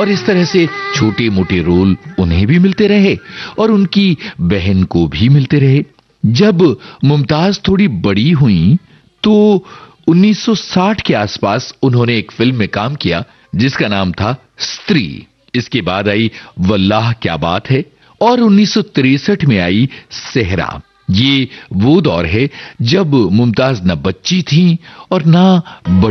और इस तरह से छोटे मोटे रोल उन्हें भी मिलते रहे और उनकी बहन को भी मिलते रहे। जब मुमताज थोड़ी बड़ी हुई तो 1960 के आसपास उन्होंने एक फिल्म में काम किया जिसका नाम था स्त्री। इसके बाद आई वल्लाह क्या बात है और 1963 में आई सेहरा। ये वो दौर है जब मुमताज न बच्ची थी और ना